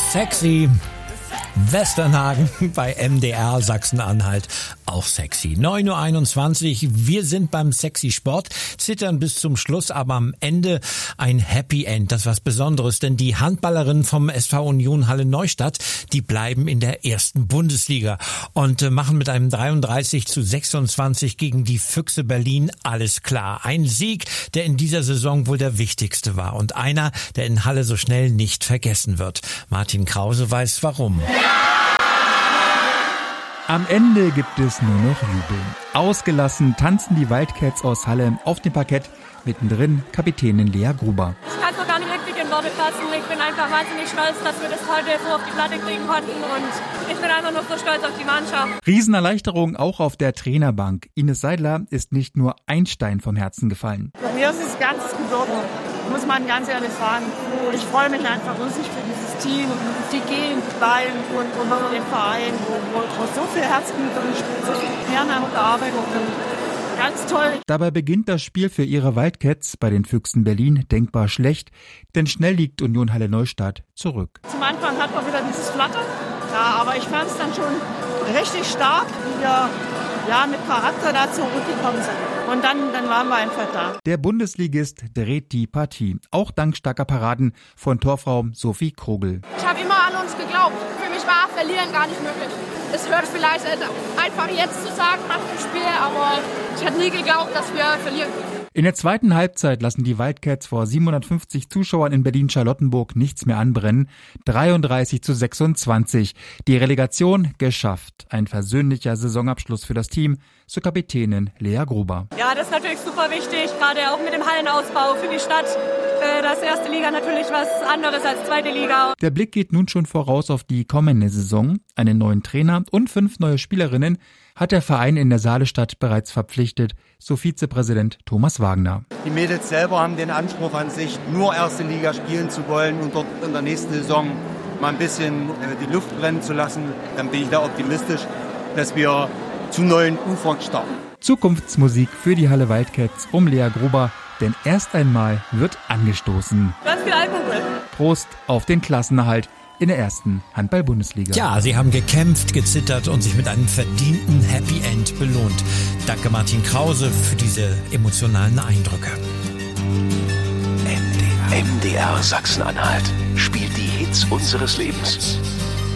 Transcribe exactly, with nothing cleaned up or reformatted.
Sexy. Westernhagen bei M D R Sachsen-Anhalt. Auch sexy. neun Uhr einundzwanzig. Wir sind beim Sexy Sport, zittern bis zum Schluss, aber am Ende ein Happy End. Das ist was Besonderes, denn die Handballerinnen vom S V Union Halle Neustadt, die bleiben in der ersten Bundesliga und machen mit einem dreiunddreißig zu sechsundzwanzig gegen die Füchse Berlin alles klar. Ein Sieg, der in dieser Saison wohl der wichtigste war und einer, der in Halle so schnell nicht vergessen wird. Martin Krause weiß warum. Am Ende gibt es nur noch Jubeln. Ausgelassen tanzen die Wildcats aus Halle auf dem Parkett, mittendrin Kapitänin Lea Gruber. Ich kann es noch gar nicht richtig in Worte fassen. Ich bin einfach wahnsinnig stolz, dass wir das heute so auf die Platte kriegen konnten und ich bin einfach nur so stolz auf die Mannschaft. Riesenerleichterung auch auf der Trainerbank. Ines Seidler ist nicht nur ein Stein vom Herzen gefallen. Bei mir ist es ganz gebrochen, muss man ganz ehrlich sagen. Ich freue mich einfach riesig für dieses Team, die gehen, die bleiben und, und den Verein, wo, wo, wo so viel Herzblut drin spielt, so viel Ehrenamt gearbeitet und ganz toll. Dabei beginnt das Spiel für ihre Wildcats bei den Füchsen Berlin denkbar schlecht, denn schnell liegt Union Halle Neustadt zurück. Zum Anfang hat man wieder dieses Flattern, ja, aber ich fand es dann schon richtig stark, wie wir ja, mit Charakter da zurückgekommen sind. Und dann, dann waren wir einfach da. Der Bundesligist dreht die Partie, auch dank starker Paraden von Torfrau Sophie Krogel. Ich habe immer an uns geglaubt. Für mich war Verlieren gar nicht möglich. Es hört vielleicht einfach jetzt zu sagen nach dem Spiel, aber ich hätte nie geglaubt, dass wir verlieren können. In der zweiten Halbzeit lassen die Wildcats vor siebenhundertfünfzig Zuschauern in Berlin-Charlottenburg nichts mehr anbrennen. dreiunddreißig zu sechsundzwanzig. Die Relegation geschafft. Ein versöhnlicher Saisonabschluss für das Team, so Kapitänin Lea Gruber. Ja, das ist natürlich super wichtig, gerade auch mit dem Hallenausbau für die Stadt. Das erste Liga natürlich was anderes als zweite Liga. Der Blick geht nun schon voraus auf die kommende Saison. Einen neuen Trainer und fünf neue Spielerinnen hat der Verein in der Saalestadt bereits verpflichtet, so Vizepräsident Thomas Wagner. Die Mädels selber haben den Anspruch an sich, nur erste Liga spielen zu wollen und dort in der nächsten Saison mal ein bisschen die Luft brennen zu lassen. Dann bin ich da optimistisch, dass wir zu neuen Ufern starten. Zukunftsmusik für die Halle Wildcats um Lea Gruber, denn erst einmal wird angestoßen. Ganz viel Alkohol. Prost auf den Klassenerhalt in der ersten Handball-Bundesliga. Ja, sie haben gekämpft, gezittert und sich mit einem verdienten Happy End belohnt. Danke Martin Krause für diese emotionalen Eindrücke. M D R Sachsen-Anhalt spielt die Hits unseres Lebens.